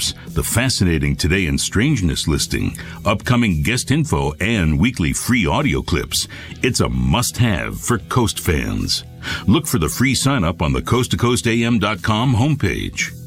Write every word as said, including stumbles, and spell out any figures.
tips, the fascinating Today in Strangeness listing, upcoming guest info, and weekly free audio clips. It's a must-have for Coast fans. Look for the free sign-up on the coast to coast a m dot com homepage.